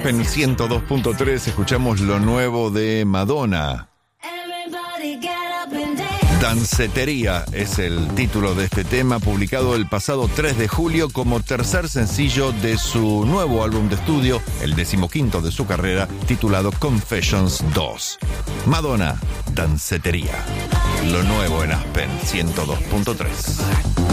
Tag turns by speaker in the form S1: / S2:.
S1: Aspen 102.3 escuchamos lo nuevo de Madonna. Dancetería es el título de este tema, publicado el pasado 3 de julio como tercer sencillo de su nuevo álbum de estudio, el 15º de su carrera, titulado Confessions 2. Madonna, Dancetería. Lo nuevo en Aspen 102.3.